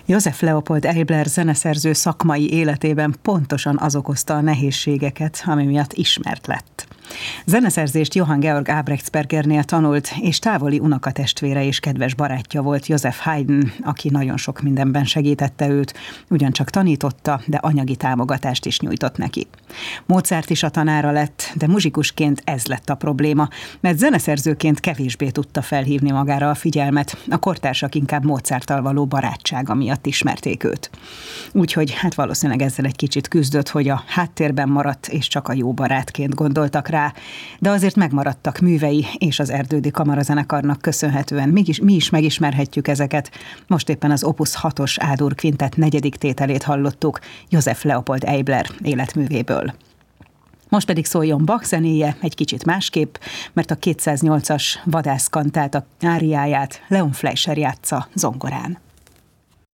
Joseph Leopold Eibler zeneszerző szakmai életében pontosan az okozta a nehézségeket, ami miatt ismert lett. Zeneszerzést Johann Georg Albrechtsbergernél tanult, és távoli unokatestvére és kedves barátja volt Joseph Haydn, aki nagyon sok mindenben segítette őt, ugyancsak tanította, de anyagi támogatást is nyújtott neki. Mozart is a tanára lett, de muzsikusként ez lett a probléma, mert zeneszerzőként kevésbé tudta felhívni magára a figyelmet, a kortársak inkább Mozarttal való barátsága miatt ismerték őt. Úgyhogy valószínűleg ezzel egy kicsit küzdött, hogy a háttérben maradt, és csak a jó barátként gondoltak rá, de azért megmaradtak művei, és az Erdődi Kamarazenekarnak köszönhetően mi is megismerhetjük ezeket. Most éppen az Opus 6-os A-dur kvintett 4. tételét hallottuk Joseph Leopold Eibler életművéből. Most pedig szóljon Bach zenéje egy kicsit másképp, mert a 208-as vadászkantát áriáját Leon Fleischer játsza zongorán.